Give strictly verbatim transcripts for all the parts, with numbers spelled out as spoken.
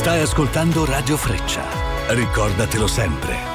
Stai ascoltando Radio Freccia. Ricordatelo sempre.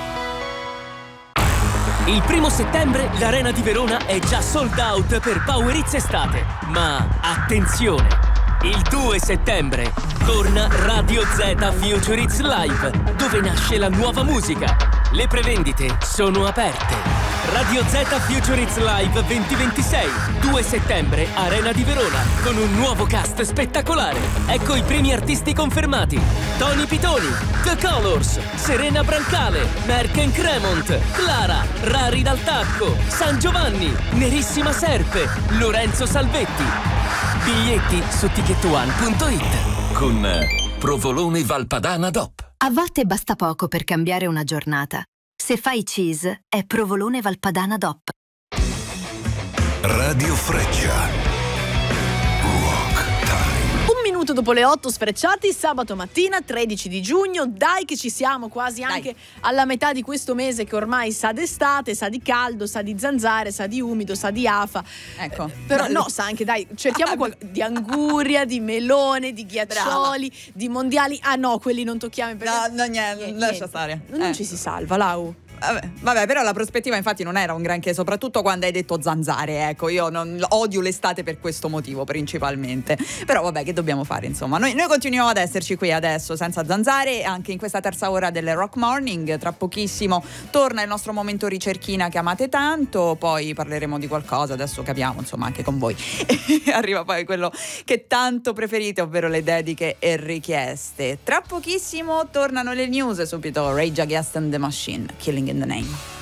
Il primo settembre l'Arena di Verona è già sold out per Power Hits Estate. Ma attenzione! Il due settembre torna Radio Z Future Hits Live, dove nasce la nuova musica. Le prevendite sono aperte. Radio Z Future Hits Live duemilaventisei, due settembre, Arena di Verona, con un nuovo cast spettacolare. Ecco i primi artisti confermati: Tony Pitoni, The Colors, Serena Brancale, Merck and Cremont, Clara, Rari dal Tacco, San Giovanni, Nerissima Serpe, Lorenzo Salvetti. Biglietti su ticket one punto it. Con Provolone Valpadana D O P. A volte basta poco per cambiare una giornata. Se fai cheese, è Provolone Valpadana D O P. Radio Freccia. Un minuto dopo le otto sfrecciati, sabato mattina tredici di giugno. Dai che ci siamo quasi anche Dai. alla metà di questo mese che ormai sa d'estate, sa di caldo, sa di zanzare, sa di umido, sa di afa. Ecco. Eh, però no, no, sa anche, dai, cerchiamo qual- di anguria, di melone, di ghiaccioli, Brava. di mondiali. Ah no, quelli non tocchiamo. No, no, niente, niente. Lascia stare. Non eh. ci si salva, Lau. Vabbè, vabbè, però la prospettiva infatti non era un granché, soprattutto quando hai detto zanzare, ecco, io non odio l'estate per questo motivo principalmente, però vabbè, che dobbiamo fare, insomma, noi, noi continuiamo ad esserci qui adesso senza zanzare, anche in questa terza ora del Rock Morning. Tra pochissimo torna il nostro momento ricerchina che amate tanto, poi parleremo di qualcosa, adesso capiamo, insomma, anche con voi arriva poi quello che tanto preferite, ovvero le dediche e richieste. Tra pochissimo tornano le news, subito Rage Against the Machine, Killing in the Name.